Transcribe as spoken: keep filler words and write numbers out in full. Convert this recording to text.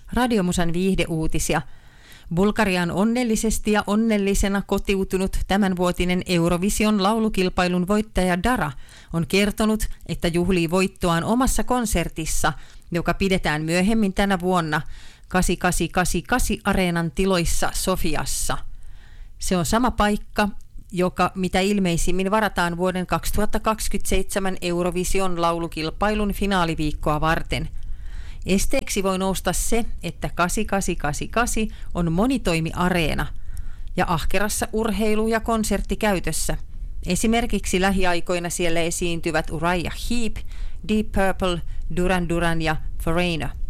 Radiomusan viihdeuutisia. Bulgarian onnellisesti ja onnellisena kotiutunut tämänvuotinen Eurovision laulukilpailun voittaja Dara on kertonut, että juhlii voittoaan omassa konsertissa, joka pidetään myöhemmin tänä vuonna kahdeksansataakahdeksankymmentäkahdeksan Areenan tiloissa Sofiassa. Se on sama paikka, joka mitä ilmeisimmin varataan vuoden kaksituhattakaksikymmentäseitsemän Eurovision laulukilpailun finaaliviikkoa varten. Esteeksi voi nousta se, että kahdeksansataakahdeksankymmentäkahdeksan on monitoimiareena ja ahkerassa urheilu- ja konserttikäytössä. Esimerkiksi lähiaikoina siellä esiintyvät Uriah Heep, Deep Purple, Duran Duran ja Foreigner.